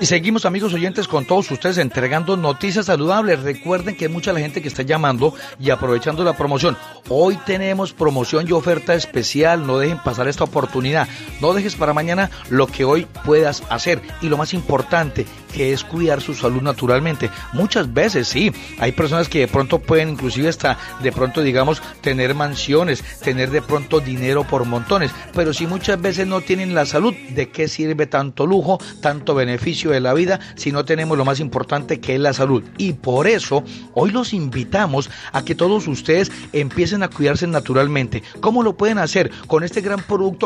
Y seguimos, amigos oyentes, con todos ustedes entregando noticias saludables. Recuerden que hay mucha la gente que está llamando y aprovechando la promoción. Hoy tenemos promoción y oferta especial. No dejen pasar esta oportunidad. No dejes para mañana lo que hoy puedas hacer. Y lo más importante, que es cuidar su salud naturalmente. Muchas veces, sí, hay personas que de pronto pueden, inclusive hasta de pronto, digamos, tener mansiones, tener de pronto dinero por montones. Pero si muchas veces no tienen la salud, ¿de qué sirve tanto lujo, tanto beneficio de la vida si no tenemos lo más importante, que es la salud? Y por eso hoy los invitamos a que todos ustedes empiecen a cuidarse naturalmente. ¿Cómo lo pueden hacer? Con este gran producto